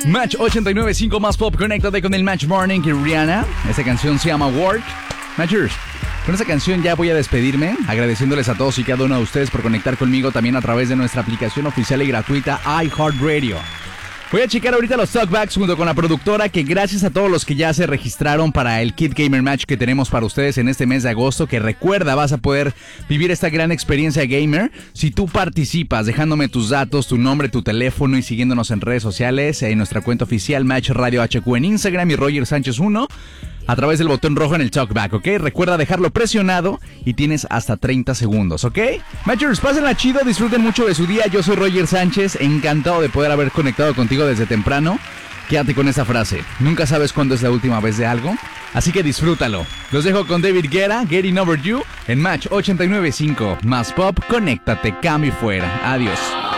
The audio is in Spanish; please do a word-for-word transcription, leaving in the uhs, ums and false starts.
Match ochenta y nueve punto cinco más pop, conéctate con el Match Morning y Rihanna. Esta canción se llama Work. Matchers, con esta canción ya voy a despedirme, agradeciéndoles a todos y cada uno de ustedes por conectar conmigo también a través de nuestra aplicación oficial y gratuita iHeartRadio. Voy a checar ahorita los talkbacks junto con la productora, que gracias a todos los que ya se registraron para el Kid Gamer Match que tenemos para ustedes en este mes de agosto, que recuerda, vas a poder vivir esta gran experiencia gamer si tú participas dejándome tus datos, tu nombre, tu teléfono y siguiéndonos en redes sociales, en nuestra cuenta oficial Match Radio H Q en Instagram y Roger Sánchez uno a través del botón rojo en el talkback, ¿ok? Recuerda dejarlo presionado y tienes hasta treinta segundos, ¿ok? Matchers, pásenla chido, disfruten mucho de su día. Yo soy Roger Sánchez, encantado de poder haber conectado contigo desde temprano. Quédate con esa frase, nunca sabes cuándo es la última vez de algo, así que disfrútalo. Los dejo con David Guetta, Getting Over You, en Match ochenta y nueve punto cinco, más pop, conéctate, cambio y fuera. Adiós.